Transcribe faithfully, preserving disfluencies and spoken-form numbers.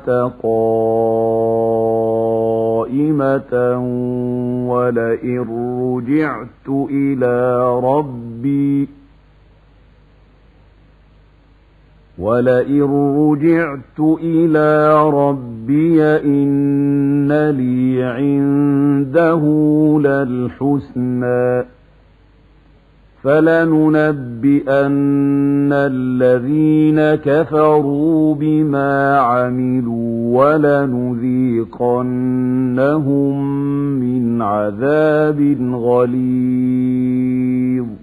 قائمة ولئن رجعت إلى ربي ولئن رجعت إلى ربي إن لي عنده للحسنى فلننبئن الذين كفروا بما عملوا ولنذيقنهم من عذاب غليظ